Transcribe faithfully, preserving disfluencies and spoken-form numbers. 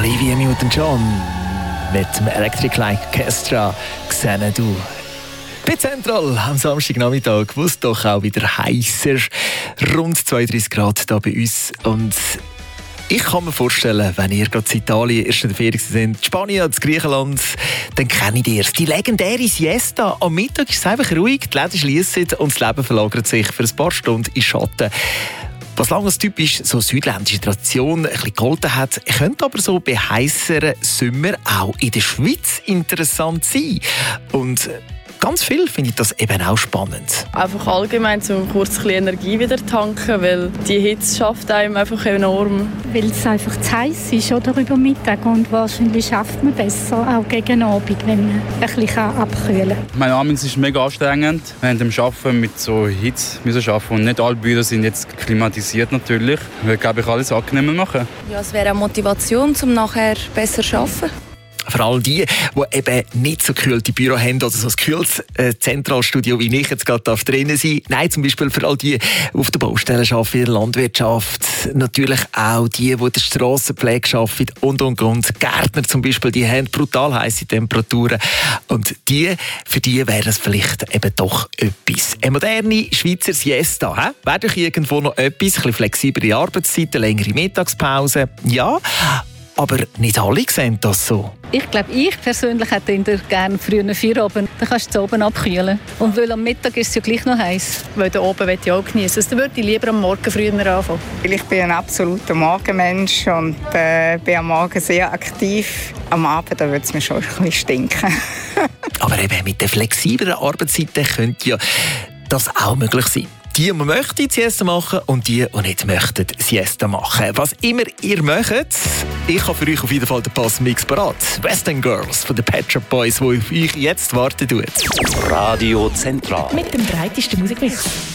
Olivia Newton-John mit dem Electric Light Orchestra «Xanadu». Bei Zentral am Samstagnachmittag, wo es doch auch wieder heißer, rund zweiunddreißig Grad hier bei uns. Und ich kann mir vorstellen, wenn ihr gerade in Italien erst in der Ferien sind, Spanien, in Griechenland, dann kennt ihr es. Die legendäre Siesta. Am Mittag ist es einfach ruhig, die Läden schließen und das Leben verlagert sich für ein paar Stunden in Schatten. Was lange als typisch so südländische Tradition ein bisschen gehalten hat, könnte aber so bei heißeren Sommern auch in der Schweiz interessant sein. Und ganz viel finde ich das eben auch spannend. Einfach allgemein, um kurz ein bisschen Energie wieder tanken, weil die Hitze schafft einem einfach enorm. Weil es einfach zu heiß ist oder über Mittag und wahrscheinlich schafft man besser, auch gegen Abend, wenn man ein bisschen abkühlen kann. Mein Abend ist mega anstrengend. Wir haben am Arbeiten mit so Hitze müssen arbeiten und nicht alle Bücher sind jetzt klimatisiert natürlich. Ich will, glaube ich, alles angenehmer machen. Ja, es wäre eine Motivation, um nachher besser zu arbeiten. Vor allem die, die eben nicht so gekühlte Büro haben oder so ein kühles äh, Zentralstudio, wie ich jetzt gerade drinnen sein darf. Nein, zum Beispiel für all die, die auf der Baustelle arbeiten, in der Landwirtschaft. Natürlich auch die, die in der Strassenpflege arbeiten und, und, und. Gärtner zum Beispiel, die haben brutal heisse Temperaturen. Und die, für die wäre es vielleicht eben doch etwas. Eine moderne Schweizer Siesta. He? Wäre doch irgendwo noch etwas, ein bisschen flexiblere Arbeitszeiten, längere Mittagspause. Ja, aber nicht alle sehen das so. Ich glaube, ich persönlich hätte gerne früher Feierabend. Dann kannst du oben abkühlen. Und weil am Mittag ist es ja gleich noch heiß. Weil da oben will ich auch genießen. Also, dann würde ich lieber am Morgen früher anfangen. Ich bin ein absoluter Morgenmensch und äh, bin am Morgen sehr aktiv. Am Abend würde es mir schon ein bisschen stinken. Aber eben mit den flexiblen Arbeitszeiten könnte ja das auch möglich sein. Die, die möchten Siesta machen und die, die nicht möchten Siesta machen. Was immer ihr möchtet, ich habe für euch auf jeden Fall den Passmix parat. Western Girls von den Pet Shop Boys, die auf euch jetzt warten tut. Radio Zentral. Mit dem breitesten Musikmix.